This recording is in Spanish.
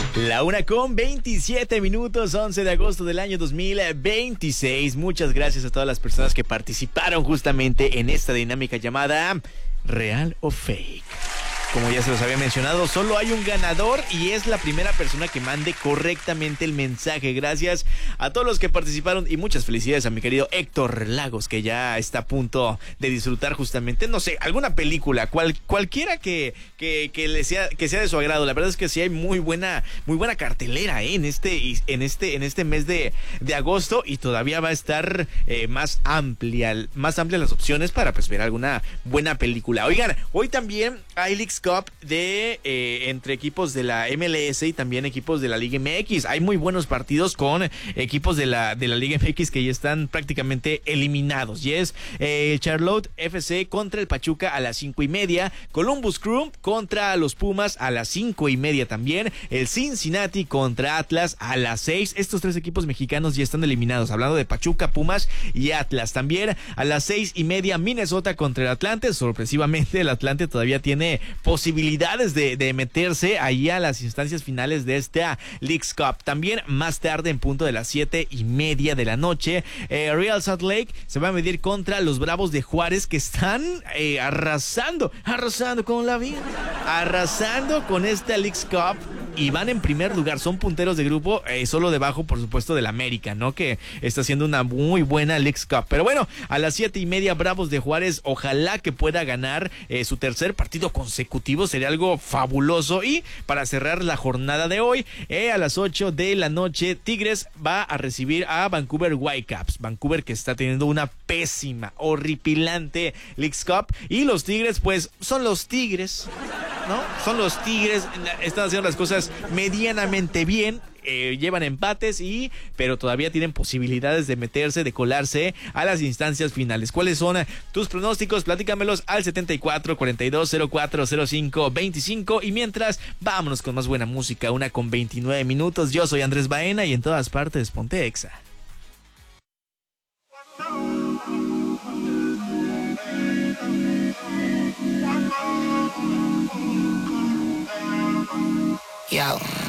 La 1:27, 11 de agosto del año 2026. Muchas gracias a todas las personas que participaron justamente en esta dinámica llamada Real o Fake. Como ya se los había mencionado, solo hay un ganador y es la primera persona que mande correctamente el mensaje. Gracias a todos los que participaron y muchas felicidades a mi querido Héctor Lagos, que ya está a punto de disfrutar justamente, no sé, alguna película, cualquiera que sea de su agrado. La verdad es que sí hay muy buena cartelera en este mes de agosto, y todavía va a estar más amplia las opciones para pues ver alguna buena película. Oigan, hoy también hay Leagues Cup entre equipos de la MLS y también equipos de la Liga MX. Hay muy buenos partidos con equipos de la Liga MX que ya están prácticamente eliminados. Y es Charlotte FC contra el Pachuca a las 5:30, Columbus Crew contra los Pumas a las 5:30 también, el Cincinnati contra Atlas a las 6. Estos tres equipos mexicanos ya están eliminados, hablando de Pachuca, Pumas y Atlas. También a las 6:30, Minnesota contra el Atlante. Sorpresivamente el Atlante todavía tiene posibilidades de meterse ahí a las instancias finales de esta Leagues Cup. También más tarde, en punto de las 7:30 de la noche, Real Salt Lake se va a medir contra los Bravos de Juárez, que están arrasando con la vida, arrasando con esta Leagues Cup, y van en primer lugar, son punteros de grupo, solo debajo por supuesto del América, ¿no? Que está haciendo una muy buena Leagues Cup. Pero bueno, a las 7:30, Bravos de Juárez, ojalá que pueda ganar su tercer partido consecutivo, sería algo fabuloso. Y para cerrar la jornada de hoy, a las 8 de la noche, Tigres va a recibir a Vancouver Whitecaps. Vancouver, que está teniendo una pésima, horripilante Leagues Cup, y los Tigres pues son los Tigres, ¿no? Son los Tigres, están haciendo las cosas medianamente bien. Llevan empates pero todavía tienen posibilidades de meterse, de colarse a las instancias finales. ¿Cuáles son tus pronósticos? Platícamelos al 74-42-04-05-25. Y mientras, vámonos con más buena música, 1:29. Yo soy Andrés Baena y en todas partes ponte Exa. Yo.